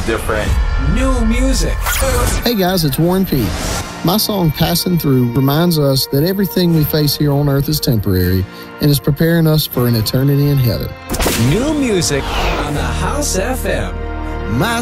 different. New music. Hey guys, it's Warren P. My song Passing Through reminds us that everything we face here on earth is temporary and is preparing us for an eternity in heaven. New music on the House FM. My